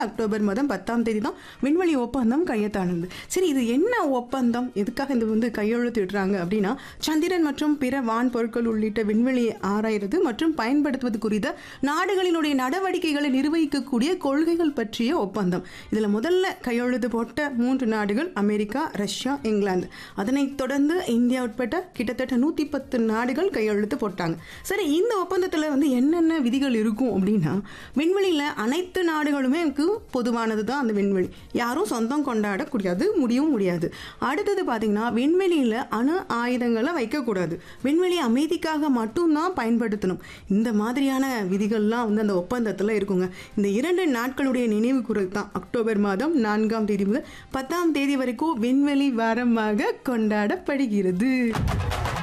October மாதம் 10ஆம் தேதி தான் விண்வெளி ஒப்பந்தம் கையெழுத்தானது. சரி, இது என்ன ஒப்பந்தம், எதுக்காக இது கையெழுத்திடுறாங்க அப்படின்னா, சந்திரன் மற்றும் பிற வான் பொருட்கள் உள்ளிட்ட விண்வெளியை ஆராய்வது மற்றும் பயன்படுத்துவது குறித்த நாடுகளினுடைய நடவடிக்கைகளை நிர்வகிக்கக்கூடிய கொள்கைகள் பற்றிய ஒப்பந்தம். இதில் முதல்ல கையெழுத்து போட்ட 3 நாடுகள் அமெரிக்கா, ரஷ்யா, இங்கிலாந்து. அதனைத் தொடர்ந்து இந்தியா உட்பட்ட கிட்டத்தட்ட 110 நாடுகள் கையெழுத்து போட்டாங்க. சரி, இந்த ஒப்பந்தத்தில் என்னென்ன விதிகள் இருக்கும் அப்படின்னா, விண்வெளியில் அனைத்து நாடுகளுமே பொதுவானது தான் அந்த விண்வெளி. யாரும் சொந்தம் கொண்டாடக்கூடாது, முடியாது. அடுத்தது பார்த்தீங்கன்னா, விண்வெளியில் அணு ஆயுதங்களை வைக்கக்கூடாது, விண்வெளி அமைதிக்காக மட்டும்தான் பயன்படுத்தணும். இந்த மாதிரியான விதிகள்லாம் அந்த ஒப்பந்தத்தில் இருக்குங்க. இந்த 2 நாட்களுடைய நினைவு கூறல் தான் அக்டோபர் மாதம் 4ஆம் தேதி முதல் 10ஆம் தேதி வரைக்கும் விண்வெளி வாரமாக கொண்டாடப்படுகிறது.